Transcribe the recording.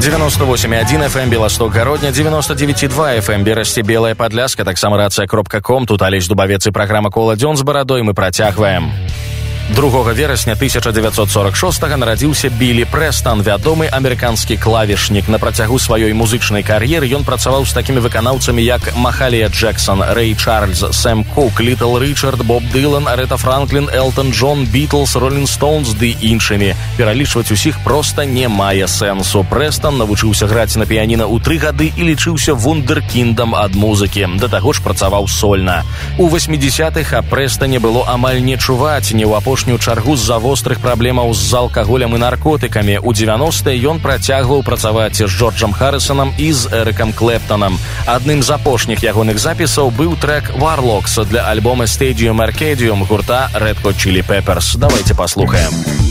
98,1 FM Белосток Гародня, 99,2 FM Берасці Белая Падляска, таксама рацыя.ком. Тут Алесь Дубавец і праграма «Кола дзён з барадой». Мы працягваем. 2 верасня 1946 нарадзіўся Білі Прэстан, вядомы амерыканскі клавішнік. На працягу сваёй музычнай кар'еры ён працаваў з такімі выканаўцамі, як Махалія Джексон, Рэй Чарльз, Сэм Кук, Літл Річард, Боб Дылан, Арета Франклін, Элтон Джон, Бітлз, Роллінг Стоунз ды іншымі. Пералічваць усіх проста не мае сэнсу. Прэстан навучыўся граць на піяніна ў 3 гады і лічыўся вундэркіндам ад музыкі. Да таго ж працаваў сольна. У 80-х аб Прэстане было амаль не чуваць, не ў апошнюю чаргу з-за вострых праблемаў з алкаголем і наркотыкамі. У 90-е ён працягваў працаваць з Джорджам Харрысонам і з Эрыкам Клэптанам. Адным з апошніх ягоных запісаў быў трэк «Warlocks» для альбома «Stadium Arcadium» гурта Red Hot Chili Peppers. Давайте послухаем.